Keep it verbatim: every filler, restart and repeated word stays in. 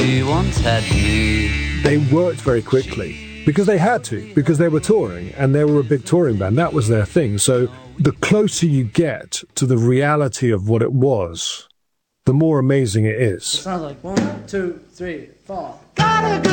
she once had me. They worked very quickly because they had to, because they were touring and they were a big touring band. That was their thing. So the closer you get to the reality of what it was, the more amazing it is. It sounds like one, two, three, four. Gotta go.